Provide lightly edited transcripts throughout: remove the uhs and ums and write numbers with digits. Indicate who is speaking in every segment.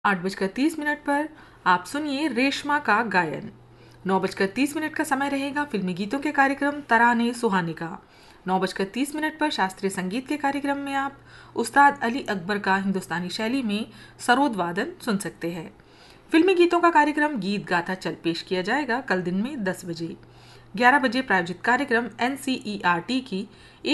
Speaker 1: 8:30 पर आप सुनिए रेशमा का गायन। 9:30 का समय रहेगा फिल्मी गीतों के कार्यक्रम तराने सुहाने का। 9:30 पर शास्त्रीय संगीत के कार्यक्रम में आप उस्ताद अली अकबर का हिंदुस्तानी शैली में सरोद वादन सुन सकते हैं। फिल्मी गीतों का कार्यक्रम गीत गाथा चल पेश किया जाएगा कल दिन में 10 बजे। 11 बजे प्रायोजित कार्यक्रम NCERT की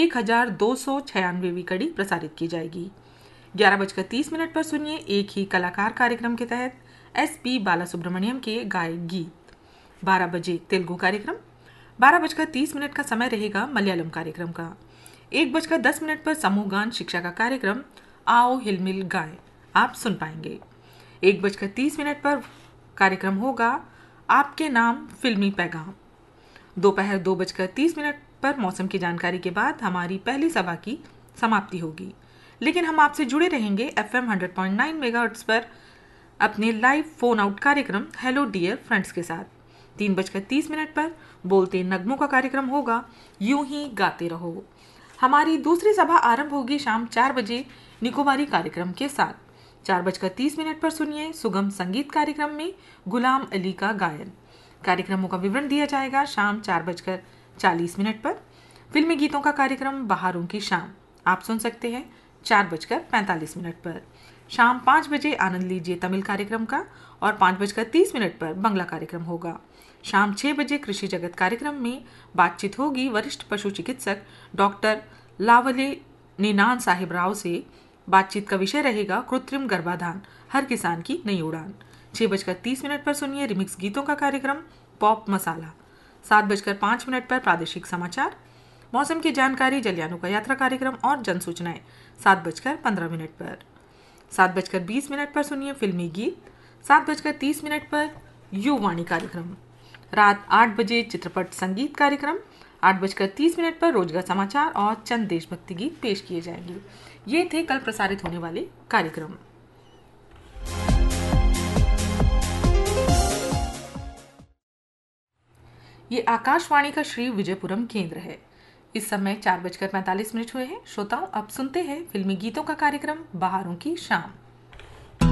Speaker 1: 1296वीं कड़ी प्रसारित की जाएगी। 11:30 पर सुनिए एक ही कलाकार कार्यक्रम के तहत SP बालासुब्रमण्यम के गाए गीत। 12 बजे तेलुगु कार्यक्रम। 12:30 का समय रहेगा मलयालम कार्यक्रम का। 1:10 पर समूह गान शिक्षा का कार्यक्रम आओ हिलमिल गाएं आप सुन पाएंगे। 1:30 पर कार्यक्रम होगा आपके नाम फिल्मी पैगाम। दोपहर 2:30 पर मौसम की जानकारी के बाद हमारी पहली सभा की समाप्ति होगी, लेकिन हम आपसे जुड़े रहेंगे FM 100.9 मेगाहर्ट्ज पर अपने लाइव फोन आउट कार्यक्रम हेलो डियर फ्रेंड्स के साथ। 3:30 पर बोलते नगमों का कार्यक्रम होगा यूं ही गाते रहो। हमारी दूसरी सभा आरंभ होगी शाम 4 बजे निकोबारी कार्यक्रम के साथ। 4:30 पर सुनिए सुगम संगीत कार्यक्रम में गुलाम अली का गायन। कार्यक्रमों का विवरण दिया जाएगा शाम 4:40 पर। फिल्मी गीतों का कार्यक्रम बहारों की शाम आप सुन सकते हैं 4:45 पर। शाम 5 बजे आनंद लीजिए तमिल कार्यक्रम का और 5:30 पर बंगला कार्यक्रम होगा। शाम 6 बजे कृषि जगत कार्यक्रम में बातचीत होगी वरिष्ठ पशु चिकित्सक डॉक्टर लावले निनान साहिब राव से। बातचीत का विषय रहेगा कृत्रिम गर्भाधान हर किसान की नई उड़ान। 6:30 पर सुनिए रिमिक्स गीतों का कार्यक्रम पॉप मसाला। 7:05 पर प्रादेशिक समाचार, मौसम की जानकारी, जलयानों का यात्रा कार्यक्रम और जन सूचनाएं 7:15 पर। 7:20 पर सुनिए फिल्मी गीत। 7:30 पर युवाणी कार्यक्रम। रात 8 बजे चित्रपट संगीत कार्यक्रम। 8:30 पर रोजगार समाचार और चंद देशभक्ति गीत पेश किए जाएंगे। ये थे कल प्रसारित होने वाले कार्यक्रम। ये आकाशवाणी का श्री विजयपुरम केंद्र है। इस समय 4:45 हुए हैं। श्रोताओं अब सुनते हैं फिल्मी गीतों का कार्यक्रम बहारों की शाम।